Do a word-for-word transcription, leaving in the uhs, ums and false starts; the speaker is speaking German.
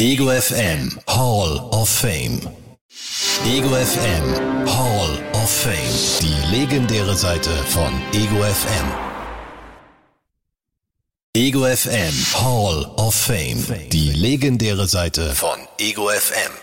Ego F M Hall of Fame. Ego F M Hall of Fame. Die legendäre Seite von Ego F M. Ego F M Hall of Fame. Die legendäre Seite von Ego F M.